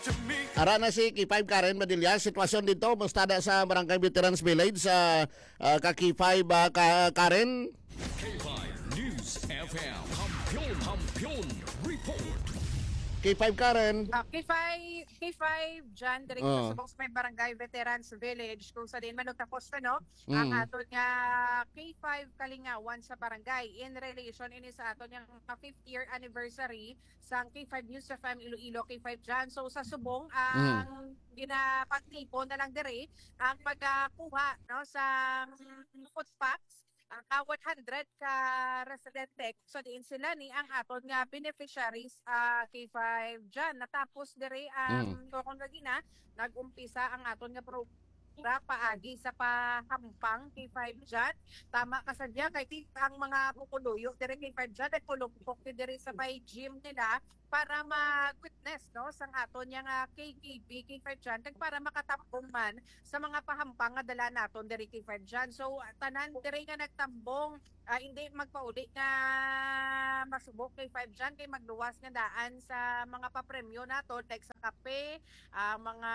Ara na si K5 Karen Badilla. Sitwasyon dito, mustada sa Barangay Veterans Village sa K5 Karen. K5 News FM. Kampiyon Report. K5 Karen. K5 dyan, direct sa box may Barangay Veterans Village kung sa din man tapos ang aton nga K5 Kalingawan sa barangay in relation ini sa aton yang 5th year anniversary sa K5 News FM Iloilo K5 dyan. So sa subong ang ginapagtipon na lang dire ang pagkuha no sa food packs ang 100 ka residente so diin sila ni ang aton nga beneficiaries K5 dyan. Natapos dire ang kung lagi na nag-umpisa ang aton nga paagi sa pahampang K5 dyan. Tama ka sadya kay ang mga pupuluyo dire K5 dyan at pulupok dire sa may gym nila para mag-witness no sang aton yang KKB K5 dyan para makatambong man sa mga pahampang nga dala naton dire K5 dyan. So tanan dire nga nagtambong hindi magpauli nga masubok K5 dyan kay magluwas nga daan sa mga papremyo naton like sa kape, mga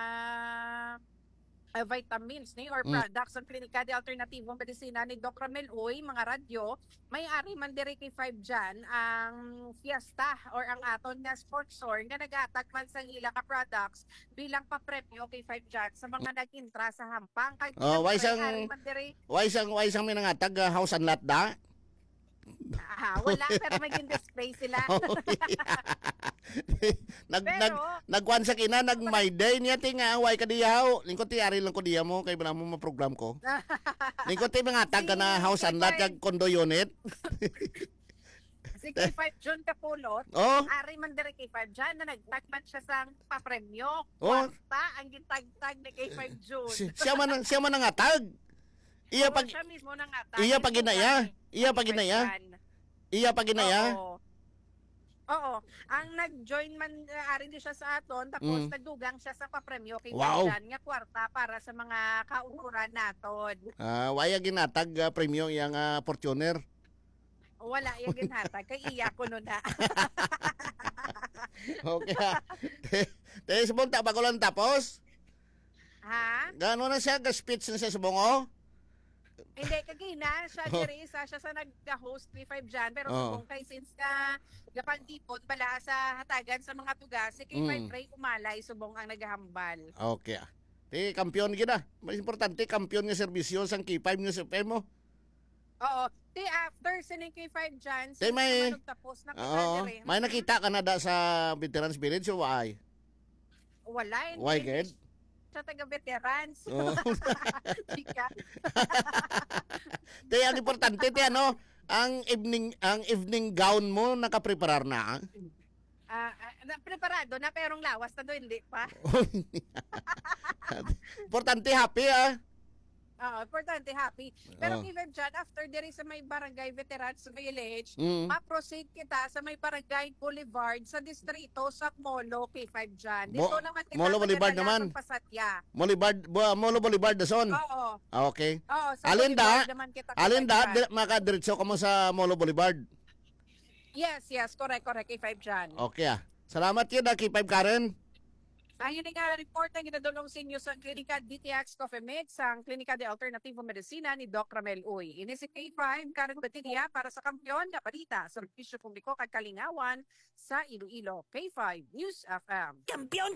vitamins ni or products ng Klinika de Alternatibong Medisina ni Dr. Ramel Uy, mga radyo, may-ari man dire kay 5 dyan ang fiesta or ang aton nga sponsor nga nag-atag man sa ila ka products bilang papremyo kay 5 dyan sa mga nag-intra sa hampang. Kay Waisang may nangatag house and lot da? Wala, pero may display sila. Nagkuhan sa kina, nag-my day niya tinga, way ka diyaw. Lingkot ti, ari lang ko diya mo, kay bala mo ma-program ko. Lingkot ti, mga tag ka na house and lot, yung condo unit. Si K5 John Capulot, ari man dire K5 dyan na nagtagman siya sa papremyo. Kwarta, ang gintagtag ni K5 John. Siya man nangatag. Iya pag siya mismo nangatag. Iya pag ginaya. Oo. Ang nag-join man ari di siya sa aton tapos nagdugang siya sa papremyo kay Jan nga kwarta para sa mga kaukuran naton. Waya ginatag premyo yang Fortuner. Wala yung ginhatag kay iya ko no na. Okay. Te subong ta bago lang tapos. Ha? Gano na siya ga-speech na siya subong Hindi, kagina, siya siya sa nag-host K5 dyan, pero subong kay since gapantipon pala sa hatagan sa mga tugas, si K5 Ray umalay, subong ang naghahambal. Okay. Ti kampiyon gina. Mas importante kampiyon nga serbisyo sang K5 News FM mo. Oo. Ti after sining K5 dyan, tapos na may nakita ka na da sa Veterans Village o why? Wala. Why, good? Sa taga-veterans. Chika. Te, ang importante, te, ang evening gown mo, nakapreparar na? Preparado na, pero lawas na doon, hindi pa. Importante, happy, Importante, happy. Pero K5 dyan, after there sa may Barangay Veterans Village, ma-proceed kita sa may Barangay Boulevard sa distrito sa Molo, K5 dyan. Dito naman kita Molo Boulevard naman. Molo Boulevard na son. Oo. Okay. Oo, sa Alinda, naman kita. makadiretso ka mo sa Molo Boulevard. Yes, correct, K5 dyan. Okay Salamat yun K5 Karen. Ang yun nga report na ginadulong sa inyo sa Klinika DTX Coffee Mix sa Klinika de Alternatibong Medisina ni Doc Ramel Uy. Ini si K5 Karen Batilla para sa kampiyon na balita sa Servisyo Publiko kag Kalingawan sa Iloilo. K5 News FM. Kampiyon!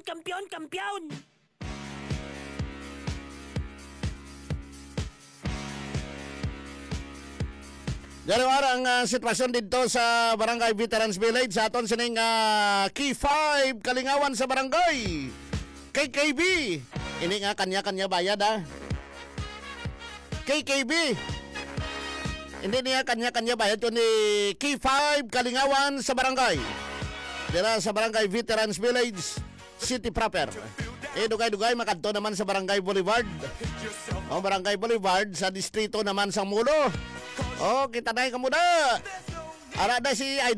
Dalawa ang sitwasyon dito sa Barangay Veterans Village sa aton sining K5 Kalingawan sa barangay. KKB. Ini nga kanya-kanya bayad KKB. Hindi niya kanya-kanya bayad to ni K5 Kalingawan sa barangay. Dira sa Barangay Veterans Village City proper. Dugay-dugay makadto naman sa Barangay Boulevard. Barangay Boulevard sa distrito naman sa Mulo. Kita na kamuda. Ara da si